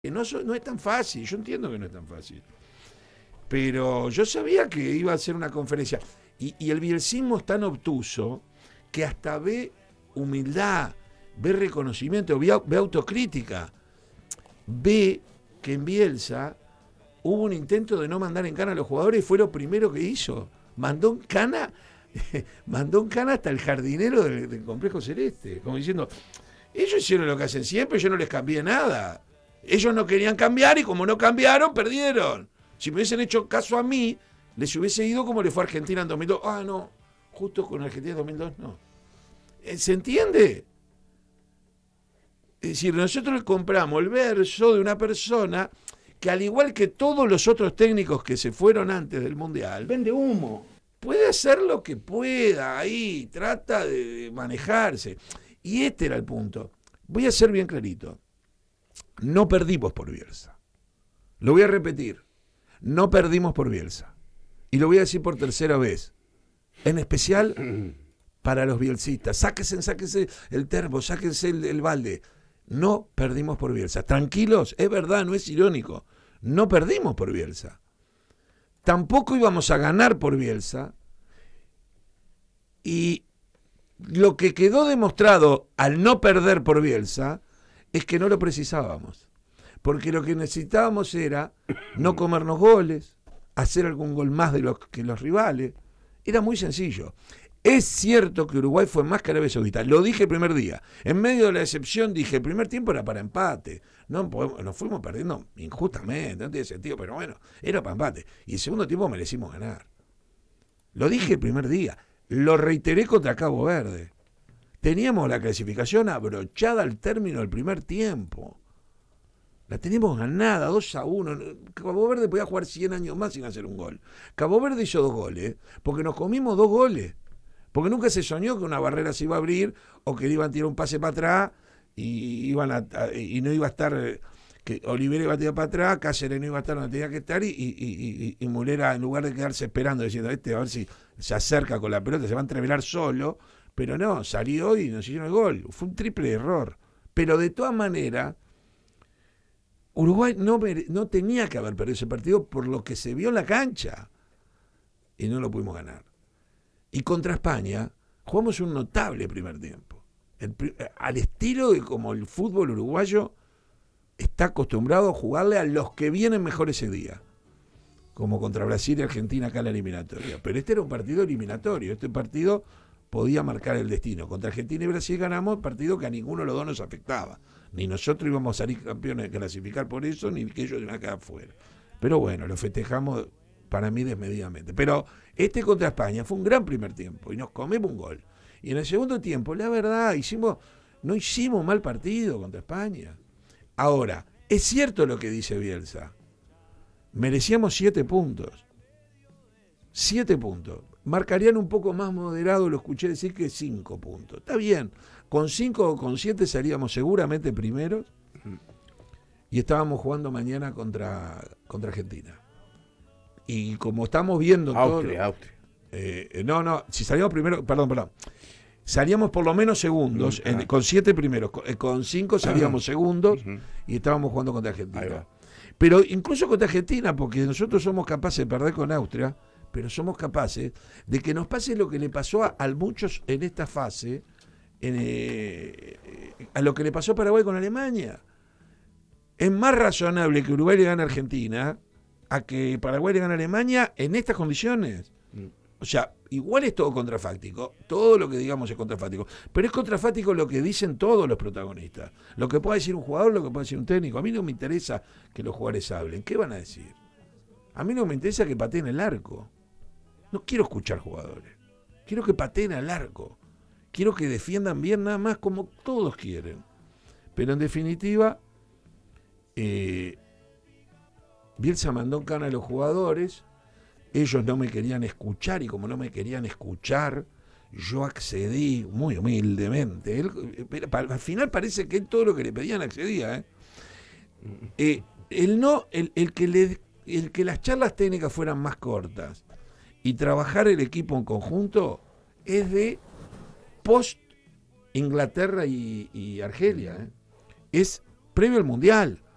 No es tan fácil, yo entiendo que no es tan fácil. Pero yo sabía que iba a ser una conferencia. Y el bielcismo es tan obtuso que hasta ve humildad, ve reconocimiento, ve autocrítica. Ve que en Bielsa hubo un intento de no mandar en cana a los jugadores y fue lo primero que hizo. Mandó en cana hasta el jardinero del Complejo Celeste, como diciendo, ellos hicieron lo que hacen siempre, yo no les cambié nada. Ellos no querían cambiar y como no cambiaron, perdieron. Si me hubiesen hecho caso a mí, les hubiese ido como le fue a Argentina en 2002. Ah, no, justo con Argentina en 2002 no. ¿Se entiende? Es decir, nosotros compramos el verso de una persona que, al igual que todos los otros técnicos que se fueron antes del Mundial, vende humo. Puede hacer lo que pueda ahí, trata de manejarse. Y este era el punto. Voy a ser bien clarito. No perdimos por Bielsa. Lo voy a repetir. No perdimos por Bielsa. Y lo voy a decir por tercera vez. En especial para los bielsistas. Sáquense el termo, sáquense el balde. No perdimos por Bielsa. Tranquilos, es verdad, no es irónico. No perdimos por Bielsa. Tampoco íbamos a ganar por Bielsa. Y lo que quedó demostrado al no perder por Bielsa es que no lo precisábamos. Porque lo que necesitábamos era no comernos goles, hacer algún gol más de que los rivales. Era muy sencillo. Es cierto que Uruguay fue más que Arabia Saudita. Lo dije el primer día. En medio de la decepción dije, el primer tiempo era para empate. No, nos fuimos perdiendo injustamente, no tiene sentido, pero bueno, era para empate. Y el segundo tiempo merecimos ganar. Lo dije el primer día. Lo reiteré contra Cabo Verde. Teníamos la clasificación abrochada al término del primer tiempo. La teníamos ganada, 2-1. Cabo Verde podía jugar 100 años más sin hacer un gol. Cabo Verde hizo 2 goles, porque nos comimos 2 goles. Porque nunca se soñó que una barrera se iba a abrir o que iban a tirar un pase para atrás y no iba a estar, que Olivera iba a tirar para atrás, Cáceres no iba a estar donde tenía que estar y Mulera, en lugar de quedarse esperando diciendo a ver si se acerca con la pelota, se va a entrevelar solo, pero no, salió y nos hicieron el gol. Fue un triple error. Pero de todas maneras, Uruguay no tenía que haber perdido ese partido por lo que se vio en la cancha. Y no lo pudimos ganar. Y contra España jugamos un notable primer tiempo. Al estilo de como el fútbol uruguayo está acostumbrado a jugarle a los que vienen mejor ese día. Como contra Brasil y Argentina acá en la eliminatoria. Pero este era un partido eliminatorio. Este partido podía marcar el destino. Contra Argentina y Brasil ganamos un partido que a ninguno de los dos nos afectaba. Ni nosotros íbamos a salir campeones de clasificar por eso, ni que ellos iban a quedar fuera. Pero bueno, lo festejamos para mí desmedidamente. Pero este contra España fue un gran primer tiempo y nos comemos un gol. Y en el segundo tiempo, la verdad, no hicimos mal partido contra España. Ahora, es cierto lo que dice Bielsa. Merecíamos 7 puntos. 7 puntos. Marcarían un poco más moderado, lo escuché decir, que 5 puntos. Está bien. Con 5 o con 7 seríamos seguramente primeros. Y estábamos jugando mañana contra Argentina. Y como estamos viendo Austria. Si salíamos primero, perdón. Salíamos por lo menos segundos, con 7 primeros, con 5 salíamos segundos y estábamos jugando contra Argentina. Pero incluso contra Argentina, porque nosotros somos capaces de perder con Austria, pero somos capaces de que nos pase lo que le pasó a muchos en esta fase, a lo que le pasó a Paraguay con Alemania. Es más razonable que Uruguay le gane a Argentina a que Paraguay le gane a Alemania en estas condiciones. O sea, igual es todo contrafáctico, todo lo que digamos es contrafáctico, pero es contrafático lo que dicen todos los protagonistas. Lo que pueda decir un jugador, lo que pueda decir un técnico. A mí no me interesa que los jugadores hablen. ¿Qué van a decir? A mí no me interesa que pateen el arco. No quiero escuchar jugadores. Quiero que pateen al arco. Quiero que defiendan bien nada más como todos quieren. Pero en definitiva, Bielsa mandó en cana a los jugadores. Ellos no me querían escuchar y como no me querían escuchar, yo accedí muy humildemente. Al final parece que él todo lo que le pedían accedía. El que las charlas técnicas fueran más cortas y trabajar el equipo en conjunto es de post Inglaterra y Argelia. Es previo al Mundial.